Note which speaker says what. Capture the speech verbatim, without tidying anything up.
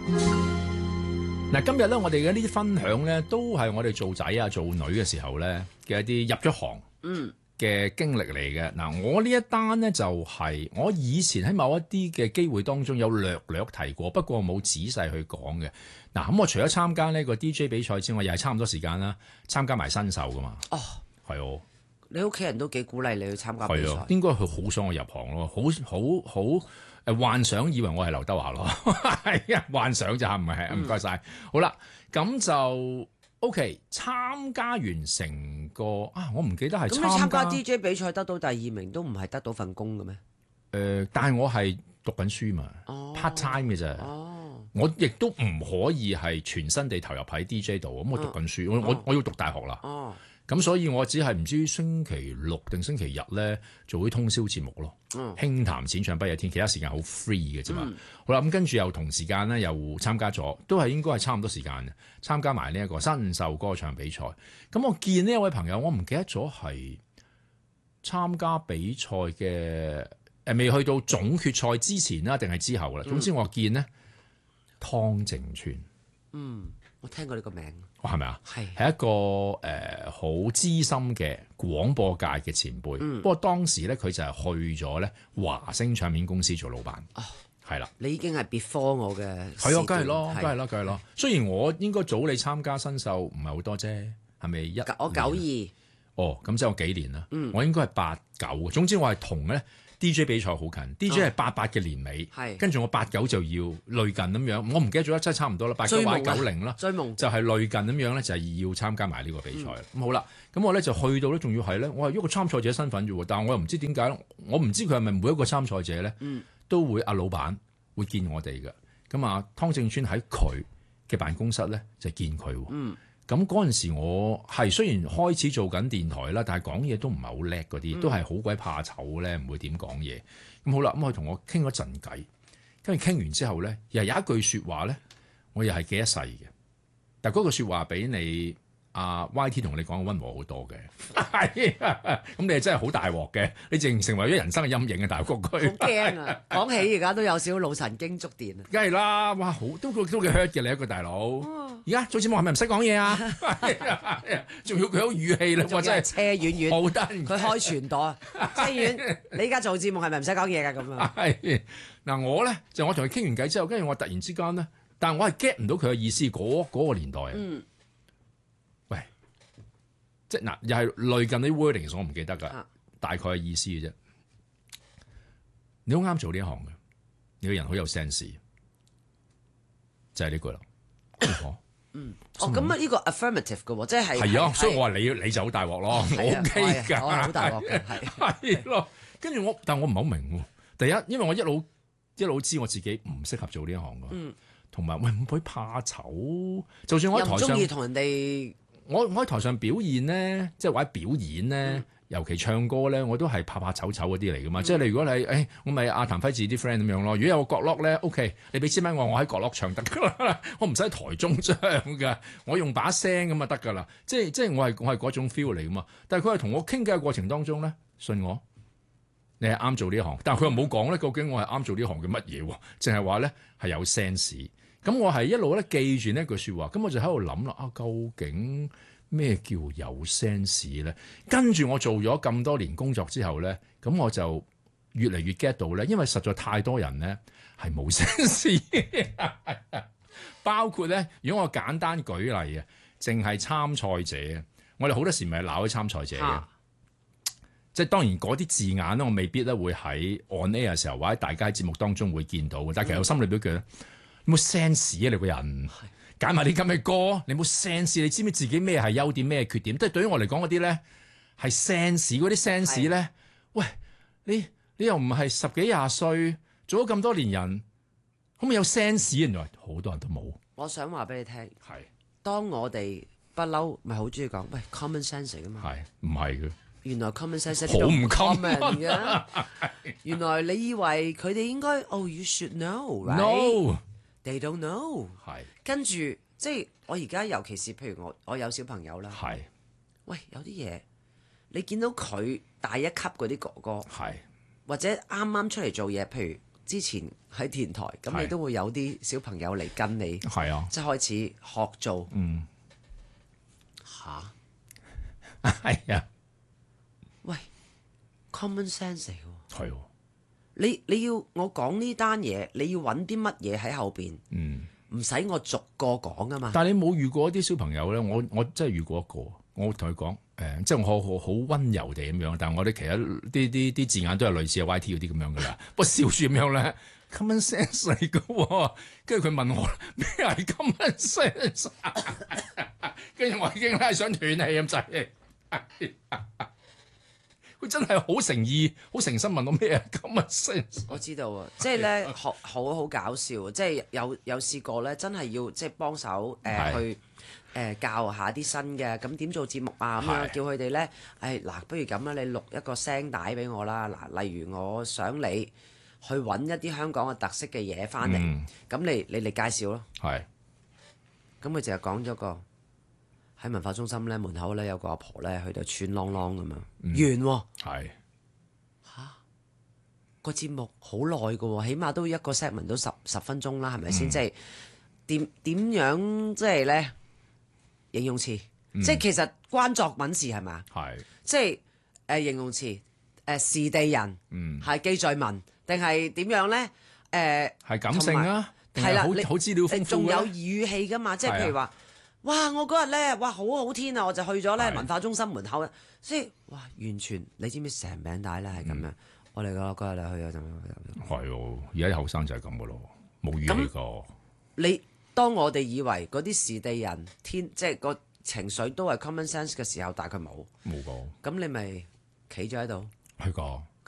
Speaker 1: 嗱，今日咧，我哋嘅呢啲分享咧，都係我哋做仔啊、做女嘅時候咧嘅一啲入咗行嘅經歷嚟嘅。嗱、嗯，我呢一單咧就係、是、我以前喺某一啲嘅機會當中有略略提過，不過冇仔細去講嘅。嗱，咁我除咗參加呢個 D J 比賽之外，又係差唔多時間啦，參加埋新秀噶嘛。哦，係哦。
Speaker 2: 你屋企人都幾鼓勵你去參加比賽？
Speaker 1: 係啊，應該佢好想我入行咯，好好好。誒幻想以為我係劉德華咯，係啊，幻想就唔係，唔該晒。好啦，咁就 OK，參加完成個啊，我唔記得係參加。
Speaker 2: 咁你參加 D J 比賽得到第二名都唔係得到份工嘅咩？誒、
Speaker 1: 呃，但係我係讀緊書嘛、哦、，part time 嘅啫。哦，我亦都唔可以係全身地投入喺 D J 度，咁我讀緊書，哦、我我我要讀大學啦。哦。咁所以我只係唔知星期六定星期日咧做啲通宵節目咯，嗯、輕談淺唱不夜天，其他時間好 free 嘅啫嘛。嗯、好啦，咁跟住又同時間咧又參加咗，都係應該係差唔多時間嘅，參加埋呢一個新秀歌唱比賽。咁我見呢一位朋友，我唔記得咗係參加比賽嘅誒，未去到總決賽之前啦，定係之後啦。總之我見呢，湯靜川，
Speaker 2: 嗯，我聽過呢個名。
Speaker 1: 係咪啊？係係一個誒好資深嘅廣播界嘅前輩。嗯、不過當時咧，佢就係去咗咧華星唱片公司做老闆。哦，係啦。你
Speaker 2: 已經係 before 我嘅。
Speaker 1: 係啊，梗係咯，梗係咯，梗係咯。雖然我應該早你參加新秀唔係好多啫，係咪一？
Speaker 2: 我九二。哦，
Speaker 1: 咁即係我幾年啦。嗯、我應該係八九嘅。總之我係同咧 D J 比賽好近。D J 係八八嘅年尾，係、哦、跟住我八九就要類近咁樣。我唔記得咗，真係差唔多啦。八九或者九零啦，追夢就係類近咁樣咧，就係要參加埋呢個比賽。咁、嗯、好啦，咁我咧就去到咧，仲要係咧，我係一個參賽者身份啫喎。但係我又唔知點解，我唔知佢係咪每一個參賽者咧，嗯、都會阿老闆會見我哋嘅。咁啊，湯正川喺佢嘅辦公室咧就見佢。嗯咁嗰陣時我係雖然開始做緊電台啦，但係講嘢都唔係好叻嗰啲，嗯、都係好鬼怕醜咧，唔會點講嘢。咁好啦，咁佢同我傾咗陣偈，跟住傾完之後咧，又有一句説話咧，我又係記一世嘅。但係嗰句説話比你阿 Y T 同你講嘅溫和好多嘅，係咁你係真係好大鑊嘅，你淨成為咗人生嘅陰影啊！大鑊區，
Speaker 2: 好驚啊！講起而家都有少少腦神經觸電啊！
Speaker 1: 梗係啦，哇，好都都幾 hurt 嘅你一個大佬。而家做節目係咪唔使講嘢啊？仲要佢有語氣啦，我真係
Speaker 2: 車婉婉，
Speaker 1: 好得
Speaker 2: 佢開傳代，車婉，你而家做節目係咪唔使講嘢㗎咁啊？
Speaker 1: 係嗱，我咧就我同佢傾完偈之後，跟住我突然之間咧，但係我係 get 唔到佢嘅意思，嗰、嗰個年代啊。嗯。喂，即係嗱，又係類近啲 wording，我唔記得㗎，啊、大概嘅意思嘅啫。你好啱做呢一行嘅，你個人好有 sense，就係呢句啦。
Speaker 2: 嗯，哦，咁啊，呢個 affirmative 嘅喎，即係
Speaker 1: 係啊，所以我話你你就好大鑊咯，我 OK 㗎，
Speaker 2: 我係好大鑊嘅，係
Speaker 1: 係咯。跟住我，但我唔係好明喎。第一，因為我一路一路知我自己唔適合做呢一行㗎，嗯，同埋喂唔會怕醜，就算我喺台上，
Speaker 2: 又唔中意同人哋，
Speaker 1: 我我喺台上表現咧，即係或者表演咧。嗯尤其唱歌咧，我都係怕怕醜醜嗰啲嚟噶嘛。嗯、即係你如果你誒、哎，我咪阿譚輝智啲 friend 咁樣咯。如果有個角落咧 ，OK，你俾千蚊我，我喺角落唱得噶啦，我唔使台中唱噶，我用把聲咁啊得噶啦。即係即係我係我係嗰種 feel 嚟噶嘛。但係佢係同我傾偈嘅過程當中咧，信我，你係啱做呢行。但係佢又冇講咧，究竟我係啱做呢行嘅乜嘢喎？淨係話咧係有 sense。咁我係一路咧記住呢句説話，咁我就喺度諗啦，啊究竟咩叫有 sense 咧？跟住我做咗咁多年工作之後咧，咁我就越嚟越 get 到咧，因為實在太多人咧係冇 sense，包括咧，如果我簡單舉例啊，淨係參賽者，我哋好多時咪鬧啲參賽者嘅，啊、即係當然嗰啲字眼咧，我未必咧會喺 on air 嘅時候或者大家節目當中會見到嘅，但係其實我心裏邊覺得有冇 sense 啊？你個人。揀埋啲咁嘅歌，你冇 sense，你知唔知自己咩係優點，咩係缺點？即係對於我嚟講嗰啲咧，係 sense 嗰啲 sense 咧。的喂，你你又唔係十幾廿歲，做咗咁多年人，可唔可以有 sense？原來好多人都冇。
Speaker 2: 我想話俾你聽，係
Speaker 1: 的
Speaker 2: 當我哋不嬲，咪好中意講喂 common sense 嚟噶嘛？係
Speaker 1: 唔係嘅？原
Speaker 2: 來 common sense
Speaker 1: 好唔 common
Speaker 2: 嘅。原來你以為佢哋應該哦 you should know，right？
Speaker 1: No。
Speaker 2: They don't know，係是跟住即係我而家尤其是譬如我我有小朋友啦，係是喂有啲嘢你見到佢大一級嗰啲哥哥，係是或者啱啱出嚟做嘢，譬如之前喺電台，咁你都會有啲小朋友嚟跟你，
Speaker 1: 係啊，
Speaker 2: 即係開始學做。
Speaker 1: 嗯，
Speaker 2: 吓？
Speaker 1: 係啊。
Speaker 2: 喂 ，common sense 嚟喎。
Speaker 1: 係喎。
Speaker 2: 你你要我講呢單嘢，你要揾啲乜嘢喺後邊？
Speaker 1: 嗯，
Speaker 2: 唔使我逐個講啊嘛。
Speaker 1: 但係你冇遇過啲小朋友咧？我我真係遇過一個，我同佢講誒，即係我好好溫柔地咁樣，但係我哋其他啲啲啲字眼都係類似 Y T 嗰啲咁樣噶啦。不過笑住咁樣咧 ，common sense 嚟噶喎。跟住佢問我咩係 common sense？ 跟住我已經咧想斷氣咁滯。佢真係好誠意、好誠心問我咩啊？咁啊聲，
Speaker 2: 我知道啊，即係咧學好好搞笑，即係有有試過咧，真係要即係幫手誒去誒、呃、教下啲新嘅，咁點做節目啊咁樣，叫佢哋咧誒嗱，不如咁啦，你錄一個聲帶俾我啦，嗱，例如我想你去揾一啲香港嘅特色嘅嘢翻嚟，咁、嗯、你你嚟介紹咯，
Speaker 1: 係，
Speaker 2: 咁佢就係講咗個。喺文化中心咧門口咧有個阿婆咧去到穿啷啷咁樣，嗯、完喎、哦。係嚇個節目好耐㗎喎，起碼都一個 segment 都十十分鐘啦，係咪先？即係點點樣即係咧形容詞，嗯、即係其實關作品事係咪？係即係誒、呃、形容詞誒、呃、時地人，嗯，係記敘文定係點樣咧？誒、呃、係感性啊，係啦，好好資料豐富，仲有語氣㗎嘛？即係譬如話。哇！我嗰日咧，哇好好天啊！我就去咗咧文化中心門口，即係哇完全你知唔知成餅帶咧係咁樣？嗯、我哋個嗰日去咗就係喎，而家啲後生就係咁嘅咯，冇語氣個。你當我哋以為嗰啲時地人天即係個情緒都係 common sense 嘅時候，大概冇冇個。咁你咪企咗喺度。係個。